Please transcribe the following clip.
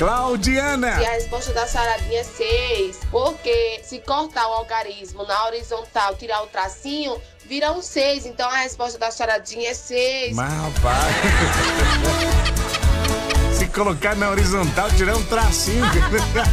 Claudiana. E a resposta da charadinha é 6. Porque se cortar o algarismo na horizontal, tirar o tracinho, vira um 6. Então a resposta da charadinha é 6. Mas, rapaz. Se colocar na horizontal, tirar um tracinho.